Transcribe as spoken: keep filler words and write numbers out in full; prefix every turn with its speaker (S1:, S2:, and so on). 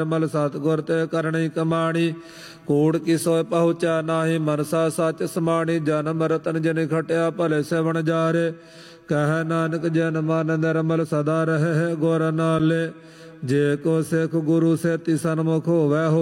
S1: ਮਲ ਸਤਿਗੁਰ ਤੇ ਕਰਨੀ ਕਮਾਣੀ। ਕੂੜ ਕੀ ਸੋਇ ਪਹੁੰਚਾ ਨਾਹੀ ਮਨਸਾ ਸੱਚ ਸਮਾਣੀ। ਜਨਮ ਰਤਨ ਜਿਨ ਖਟਿਆ ਭਲੇ ਸਿਵਣ ਜਾਰੇ। ਕਹਿ ਨਾਨਕ ਜਨ ਮਨ ਨਿਰਮਲ ਸਦਾ ਰਹੇ ਗੁਰ ਨਾਲੇ। ਜੇ ਕੋ ਸਿੱਖ ਗੁਰੂ ਸੇਤੀ ਸਨਮੁਖ ਹੋਵੈ ਹੋ